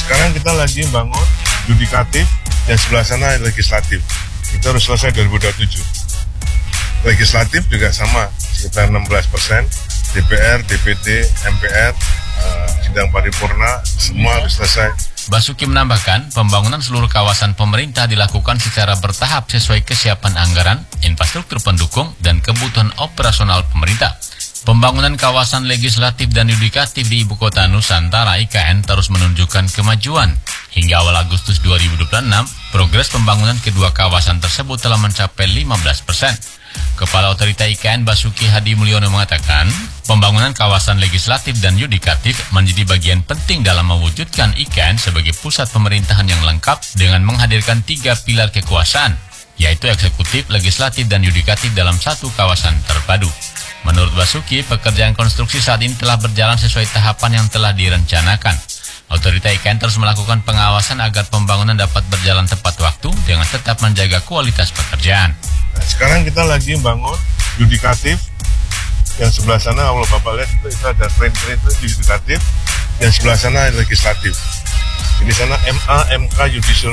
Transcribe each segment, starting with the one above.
sekarang kita lagi bangun yudikatif, yang sebelah sana legislatif. Kita harus selesai 2027. Legislatif juga sama, sekitar 16%. DPR, DPD, MPR, sidang paripurna, semua harus selesai. Basuki menambahkan, pembangunan seluruh kawasan pemerintah dilakukan secara bertahap sesuai kesiapan anggaran, infrastruktur pendukung, dan kebutuhan operasional pemerintah. Pembangunan kawasan legislatif dan yudikatif di Ibu Kota Nusantara IKN terus menunjukkan kemajuan. Hingga awal Agustus 2026, progres pembangunan kedua kawasan tersebut telah mencapai 15%. Kepala Otorita IKN Basuki Hadi Mulyono mengatakan, pembangunan kawasan legislatif dan yudikatif menjadi bagian penting dalam mewujudkan IKN sebagai pusat pemerintahan yang lengkap dengan menghadirkan 3 pilar kekuasaan, yaitu eksekutif, legislatif, dan yudikatif dalam satu kawasan terpadu. Menurut Basuki, pekerjaan konstruksi saat ini telah berjalan sesuai tahapan yang telah direncanakan. Otorita IKN terus melakukan pengawasan agar pembangunan dapat berjalan tepat waktu dengan tetap menjaga kualitas pekerjaan. Nah, sekarang kita lagi bangun yudikatif, yang sebelah sana kalau Bapak lihat itu ada keren-keren itu yudikatif, yang sebelah sana legislatif. Di sana MA, MK, Judicial,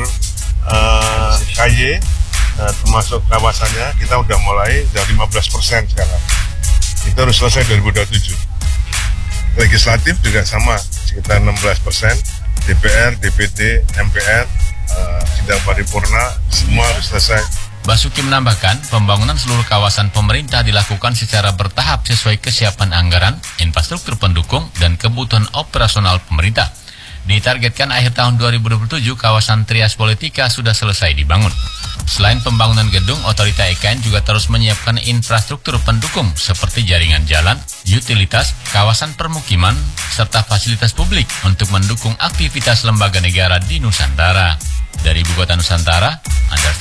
KY, termasuk kawasannya kita udah mulai dari 15% sekarang. Kita harus selesai 2027. Legislatif juga sama, sekitar 16%. DPR, DPD, MPR, sidang paripurna, semua harus selesai. Basuki menambahkan, pembangunan seluruh kawasan pemerintah dilakukan secara bertahap sesuai kesiapan anggaran, infrastruktur pendukung, dan kebutuhan operasional pemerintah. Ditargetkan akhir tahun 2027, kawasan Trias Politika sudah selesai dibangun. Selain pembangunan gedung, Otorita IKN juga terus menyiapkan infrastruktur pendukung seperti jaringan jalan, utilitas, kawasan permukiman, serta fasilitas publik untuk mendukung aktivitas lembaga negara di Nusantara. Dari Ibu Kota Nusantara, Anda